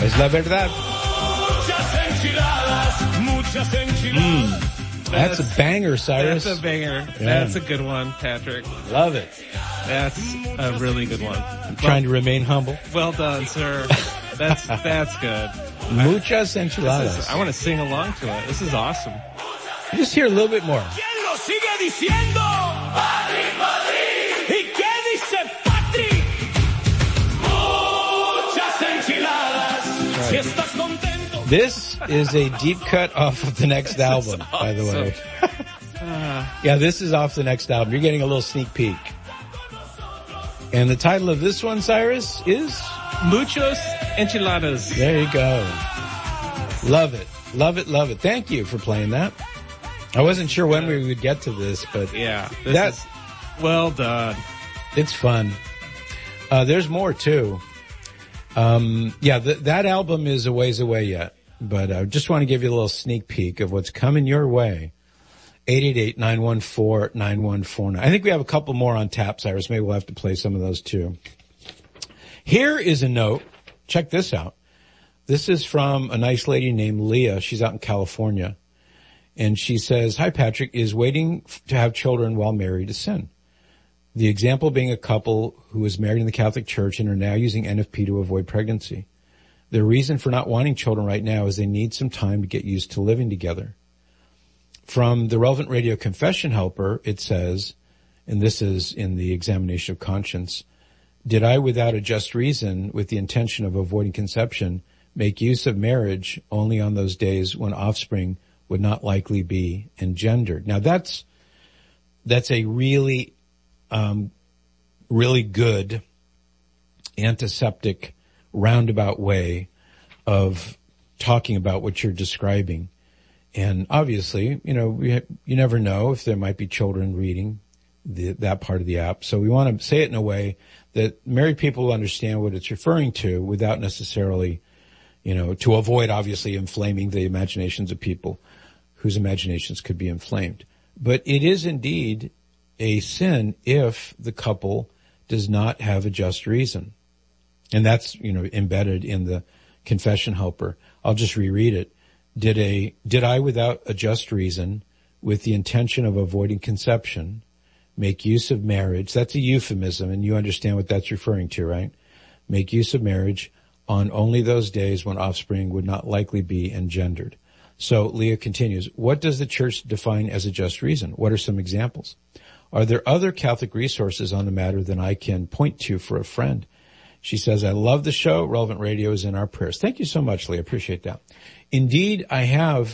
Es la verdad. That's a banger, Cyrus. That's a banger. Yeah. That's a good one, Patrick. Love it. That's a really good one. I'm trying to remain humble. Well done, sir. That's good. Muchas enchiladas. I want to sing along to it. This is awesome. Just hear a little bit more. ¿Quién lo sigue diciendo? Patrick, Patrick. ¿Y qué dice Patrick? Muchas enchiladas. Si estás contento. This is a deep cut off of the next album, by the way. Yeah, this is off the next album. You're getting a little sneak peek. And the title of this one, Cyrus, is? Muchos enchiladas. There you go. Love it. Love it, love it. Thank you for playing that. I wasn't sure when we would get to this, but yeah, that's well done. It's fun. There's more too. That album is a ways away yet, but I just want to give you a little sneak peek of what's coming your way. 888-914-9149. I think we have a couple more on tap, Cyrus. Maybe we'll have to play some of those too. Here is a note. Check this out. This is from a nice lady named Leah. She's out in California. And she says, "Hi, Patrick, is waiting to have children while married a sin? The example being a couple who is married in the Catholic Church and are now using NFP to avoid pregnancy. The reason for not wanting children right now is they need some time to get used to living together." From the Relevant Radio Confession Helper, it says, and this is in the examination of conscience, "Did I, without a just reason, with the intention of avoiding conception, make use of marriage only on those days when offspring would not likely be engendered?" Now that's a really, really good antiseptic roundabout way of talking about what you're describing. And obviously, you never know if there might be children reading that part of the app. So we want to say it in a way that married people will understand what it's referring to without necessarily, to avoid obviously inflaming the imaginations of people whose imaginations could be inflamed. But it is indeed a sin if the couple does not have a just reason. And that's, embedded in the confession helper. I'll just reread it. Did I, without a just reason, with the intention of avoiding conception, make use of marriage? That's a euphemism, and you understand what that's referring to, right? Make use of marriage on only those days when offspring would not likely be engendered. So Leah continues, what does the church define as a just reason? What are some examples? Are there other Catholic resources on the matter that I can point to for a friend? She says, I love the show. Relevant Radio is in our prayers. Thank you so much, Leah. Appreciate that. Indeed, I have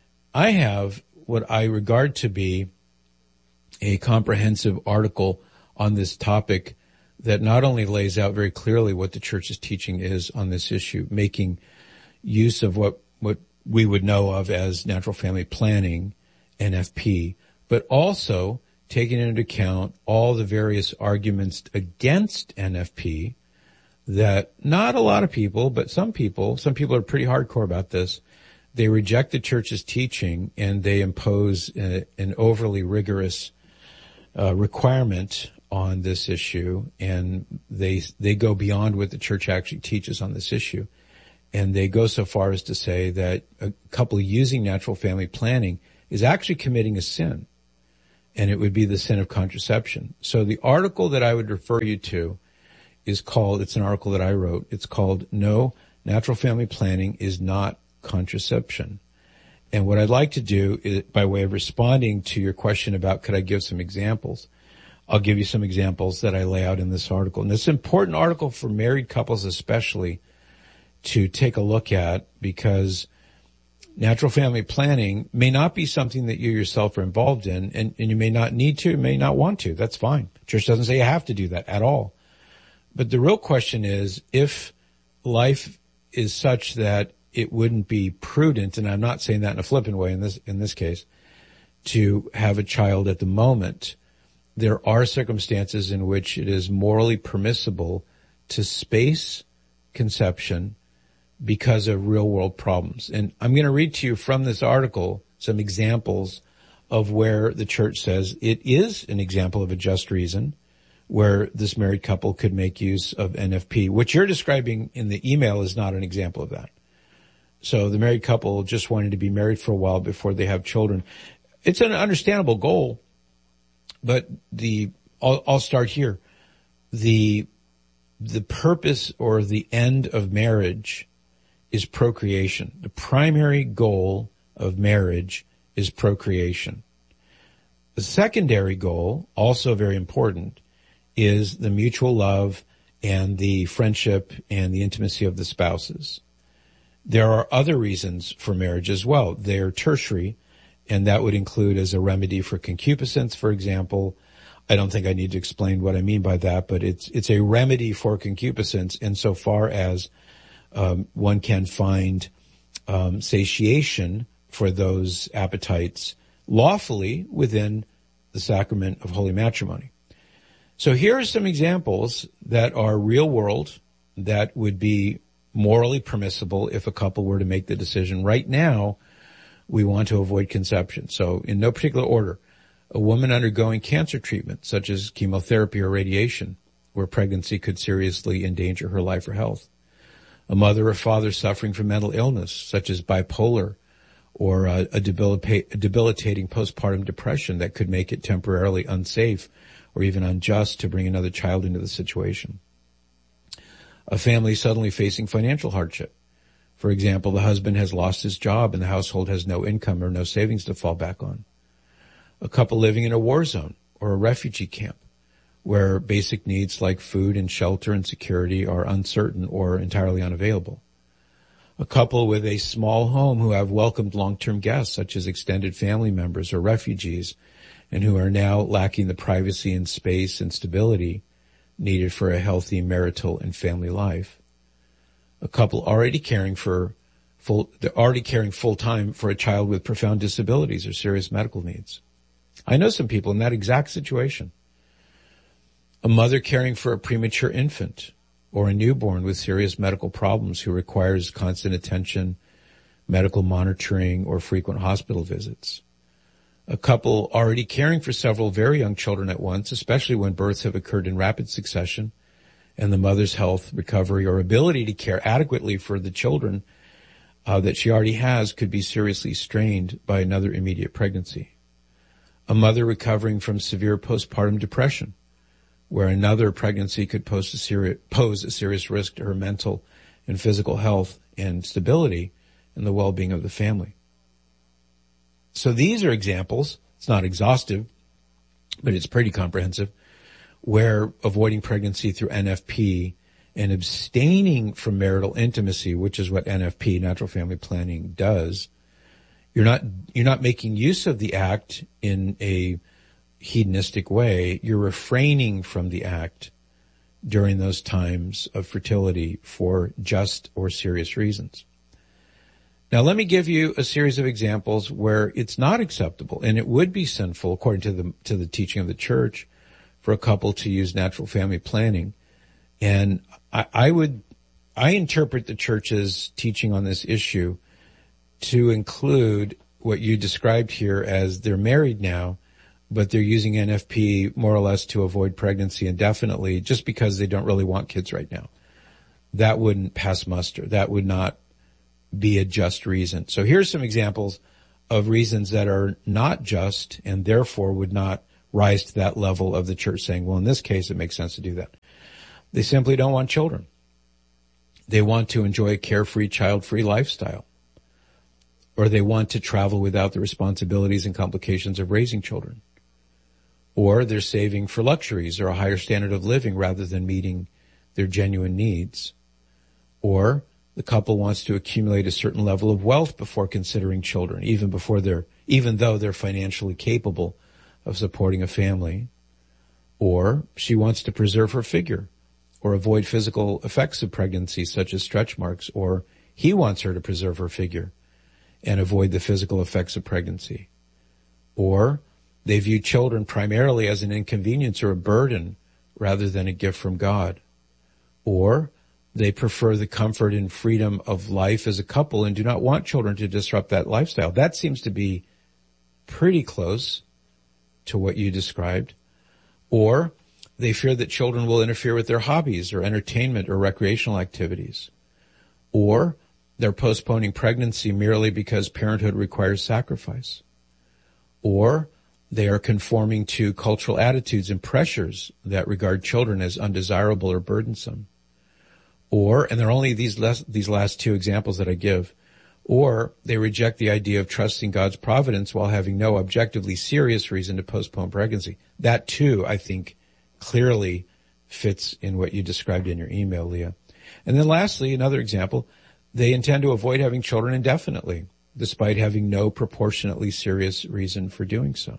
what I regard to be a comprehensive article on this topic that not only lays out very clearly what the church's teaching is on this issue, making use of what we would know of as natural family planning, NFP, but also taking into account all the various arguments against NFP that not a lot of people, but some people are pretty hardcore about this. They reject the church's teaching and they impose an overly rigorous requirement on this issue, and they go beyond what the church actually teaches on this issue. And they go so far as to say that a couple using natural family planning is actually committing a sin, and it would be the sin of contraception. So the article that I would refer you to it's an article that I wrote. It's called No, Natural Family Planning is Not Contraception. And what I'd like to do is, by way of responding to your question about could I give some examples, I'll give you some examples that I lay out in this article. And it's an important article for married couples especially to take a look at, because natural family planning may not be something that you yourself are involved in, and you may not need to, may not want to. That's fine. Church doesn't say you have to do that at all. But the real question is, if life is such that it wouldn't be prudent, and I'm not saying that in a flippant way in this case, to have a child at the moment, there are circumstances in which it is morally permissible to space conception because of real world problems. And I'm going to read to you from this article some examples of where the church says it is an example of a just reason where this married couple could make use of NFP. What you're describing in the email is not an example of that. So the married couple just wanted to be married for a while before they have children. It's an understandable goal, but I'll start here. The purpose or the end of marriage is procreation. The primary goal of marriage is procreation. The secondary goal, also very important, is the mutual love and the friendship and the intimacy of the spouses. There are other reasons for marriage as well. They're tertiary, and that would include as a remedy for concupiscence, for example. I don't think I need to explain what I mean by that, but it's a remedy for concupiscence insofar as one can find satiation for those appetites lawfully within the sacrament of holy matrimony. So here are some examples that are real world that would be morally permissible if a couple were to make the decision. Right now, we want to avoid conception. So in no particular order, a woman undergoing cancer treatment, such as chemotherapy or radiation, where pregnancy could seriously endanger her life or health. A mother or father suffering from mental illness, such as bipolar or a debilitating postpartum depression that could make it temporarily unsafe or even unjust to bring another child into the situation. A family suddenly facing financial hardship. For example, the husband has lost his job and the household has no income or no savings to fall back on. A couple living in a war zone or a refugee camp where basic needs like food and shelter and security are uncertain or entirely unavailable. A couple with a small home who have welcomed long-term guests such as extended family members or refugees and who are now lacking the privacy and space and stability needed for a healthy marital and family life. A couple already caring full time for a child with profound disabilities or serious medical needs. I know some people in that exact situation. A mother caring for a premature infant or a newborn with serious medical problems who requires constant attention, medical monitoring, or frequent hospital visits. A couple already caring for several very young children at once, especially when births have occurred in rapid succession, and the mother's health, recovery, or ability to care adequately for the children that she already has could be seriously strained by another immediate pregnancy. A mother recovering from severe postpartum depression, where another pregnancy could pose a serious risk to her mental and physical health and stability and the well-being of the family. So these are examples. It's not exhaustive, but it's pretty comprehensive, where avoiding pregnancy through NFP and abstaining from marital intimacy, which is what NFP, natural family planning, does, you're not making use of the act in a hedonistic way. You're refraining from the act during those times of fertility for just or serious reasons. Now, let me give you a series of examples where it's not acceptable and it would be sinful, according to the teaching of the church, for a couple to use natural family planning. And I interpret the church's teaching on this issue to include what you described here as they're married now, but they're using NFP more or less to avoid pregnancy indefinitely just because they don't really want kids right now. That wouldn't pass muster. That would not be a just reason. So here's some examples of reasons that are not just and therefore would not rise to that level of the church saying, well, in this case, it makes sense to do that. They simply don't want children. They want to enjoy a carefree, child-free lifestyle. Or they want to travel without the responsibilities and complications of raising children. Or they're saving for luxuries or a higher standard of living rather than meeting their genuine needs. Or the couple wants to accumulate a certain level of wealth before considering children, even though they're financially capable of supporting a family. Or she wants to preserve her figure or avoid physical effects of pregnancy such as stretch marks, or he wants her to preserve her figure and avoid the physical effects of pregnancy. Or they view children primarily as an inconvenience or a burden rather than a gift from God. Or they prefer the comfort and freedom of life as a couple and do not want children to disrupt that lifestyle. That seems to be pretty close to what you described. Or they fear that children will interfere with their hobbies or entertainment or recreational activities. Or they're postponing pregnancy merely because parenthood requires sacrifice. Or they are conforming to cultural attitudes and pressures that regard children as undesirable or burdensome. Or, and there are only these last two examples that I give, or they reject the idea of trusting God's providence while having no objectively serious reason to postpone pregnancy. That too, I think, clearly fits in what you described in your email, Leah. And then lastly, another example, they intend to avoid having children indefinitely, despite having no proportionately serious reason for doing so.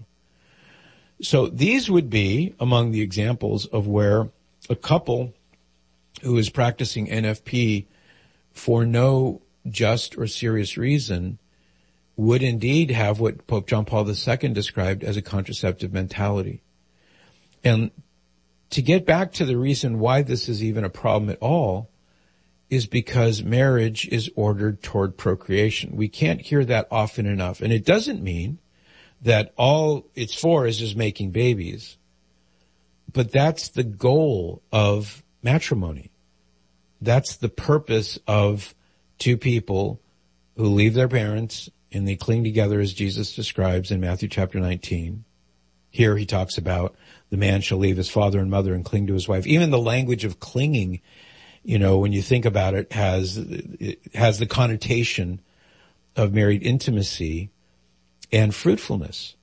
So these would be among the examples of where a couple who is practicing NFP for no just or serious reason would indeed have what Pope John Paul II described as a contraceptive mentality. And to get back to the reason why this is even a problem at all is because marriage is ordered toward procreation. We can't hear that often enough. And it doesn't mean that all it's for is just making babies. But that's the goal of matrimony. That's the purpose of two people who leave their parents and they cling together as Jesus describes in Matthew chapter 19. Here he talks about the man shall leave his father and mother and cling to his wife. Even the language of clinging, you know, when you think about it, has the connotation of married intimacy and fruitfulness.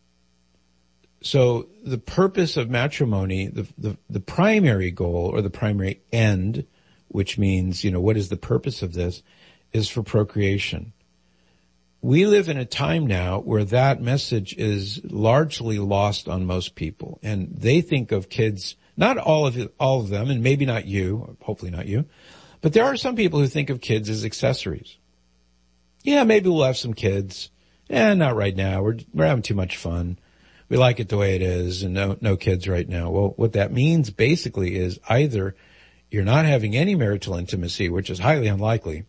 So the purpose of matrimony, the primary goal or the primary end, which means, you know, what is the purpose of this, is for procreation. We live in a time now where that message is largely lost on most people. And they think of kids, not all of them, and maybe not you, hopefully not you, but there are some people who think of kids as accessories. Yeah, maybe we'll have some kids. Not right now. We're having too much fun. We like it the way it is, and no kids right now. Well, what that means basically is either you're not having any marital intimacy, which is highly unlikely,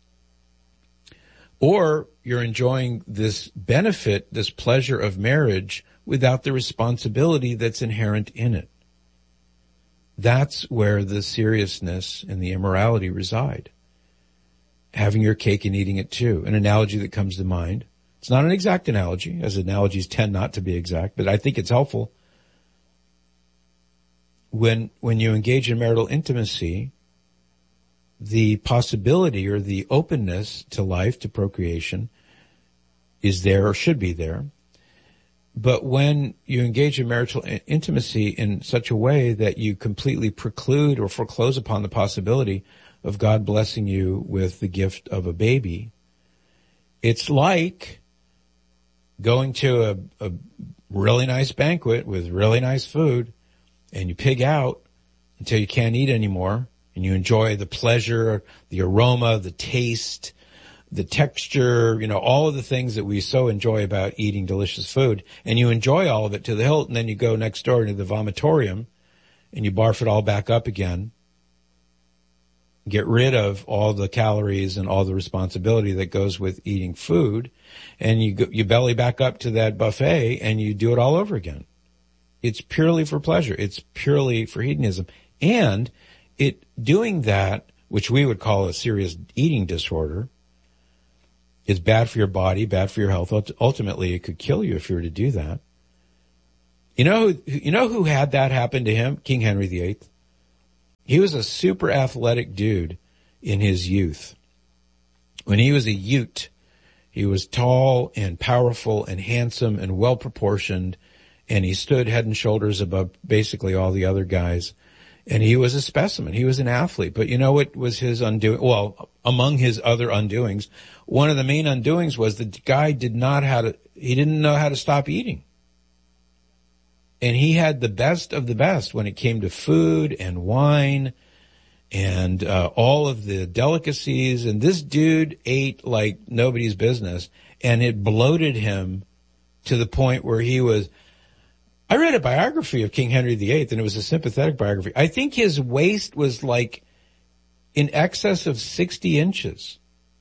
or you're enjoying this benefit, this pleasure of marriage without the responsibility that's inherent in it. That's where the seriousness and the immorality reside. Having your cake and eating it too. An analogy that comes to mind. It's not an exact analogy, as analogies tend not to be exact, but I think it's helpful. When you engage in marital intimacy, the possibility or the openness to life, to procreation, is there or should be there. But when you engage in marital intimacy in such a way that you completely preclude or foreclose upon the possibility of God blessing you with the gift of a baby, it's like going to a really nice banquet with really nice food, and you pig out until you can't eat anymore, and you enjoy the pleasure, the aroma, the taste, the texture, you know, all of the things that we so enjoy about eating delicious food, and you enjoy all of it to the hilt, and then you go next door to the vomitorium, and you barf it all back up again, get rid of all the calories and all the responsibility that goes with eating food, and you belly back up to that buffet, and you do it all over again. It's purely for pleasure. It's purely for hedonism. And doing that, which we would call a serious eating disorder, is bad for your body, bad for your health. Ultimately, it could kill you if you were to do that. You know who had that happen to him? King Henry VIII. He was a super athletic dude in his youth. When he was a Ute, he was tall and powerful and handsome and well proportioned, and he stood head and shoulders above basically all the other guys. And he was a specimen. He was an athlete. But you know what was his undoing? Well, among his other undoings, one of the main undoings was the guy didn't know how to stop eating. And he had the best of the best when it came to food and wine and all of the delicacies. And this dude ate like nobody's business, and it bloated him to the point where he was... I read a biography of King Henry VIII, and it was a sympathetic biography. I think his waist was like in excess of 60 inches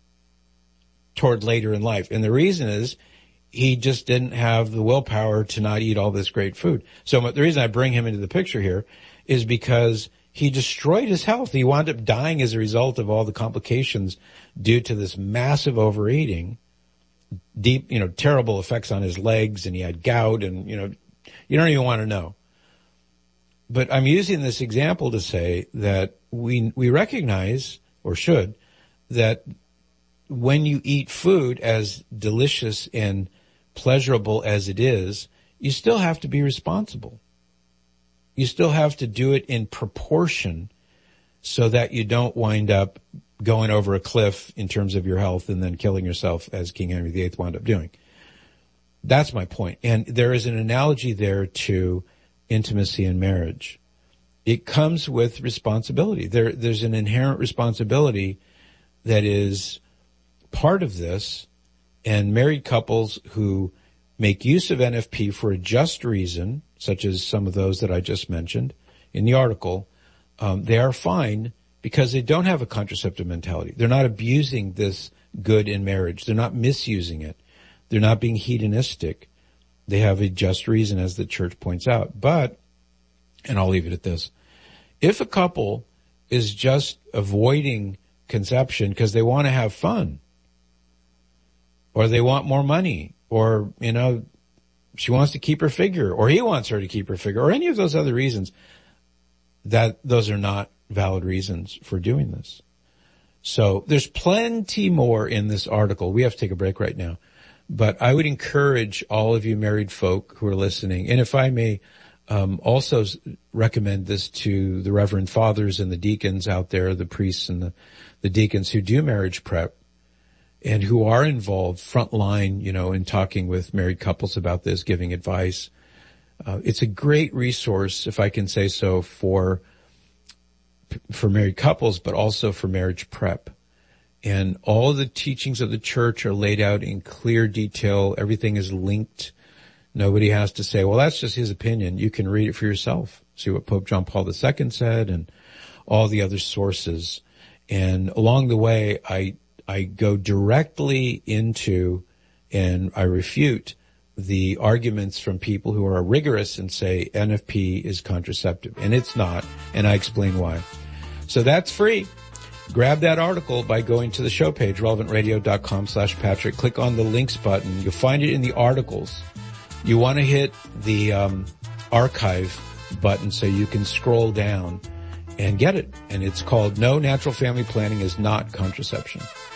toward later in life. And the reason is he just didn't have the willpower to not eat all this great food. So the reason I bring him into the picture here is because he destroyed his health. He wound up dying as a result of all the complications due to this massive overeating, deep, terrible effects on his legs, and he had gout, and, you don't even want to know. But I'm using this example to say that we recognize, or should, that when you eat food, as delicious and pleasurable as it is, you still have to be responsible. You still have to do it in proportion so that you don't wind up going over a cliff in terms of your health and then killing yourself, as King Henry VIII wound up doing. That's my point. And there is an analogy there to intimacy in marriage. It comes with responsibility. There's an inherent responsibility that is part of this, and married couples who make use of NFP for a just reason, such as some of those that I just mentioned in the article, they are fine because they don't have a contraceptive mentality. They're not abusing this good in marriage. They're not misusing it. They're not being hedonistic. They have a just reason, as the church points out. But, and I'll leave it at this, if a couple is just avoiding conception because they want to have fun, or they want more money, or, she wants to keep her figure, or he wants her to keep her figure, or any of those other reasons, those are not valid reasons for doing this. So there's plenty more in this article. We have to take a break right now. But I would encourage all of you married folk who are listening, and if I may also recommend this to the Reverend Fathers and the deacons out there, the priests and the deacons who do marriage prep, and who are involved frontline, in talking with married couples about this, giving advice. It's a great resource, if I can say so, for married couples, but also for marriage prep. And all the teachings of the church are laid out in clear detail. Everything is linked. Nobody has to say, well, that's just his opinion. You can read it for yourself. See what Pope John Paul II said and all the other sources. And along the way, I go directly into and I refute the arguments from people who are rigorous and say NFP is contraceptive, and it's not, and I explain why. So that's free. Grab that article by going to the show page, relevantradio.com/Patrick. Click on the links button. You'll find it in the articles. You want to hit the archive button so you can scroll down and get it. And it's called No Natural Family Planning is Not Contraception.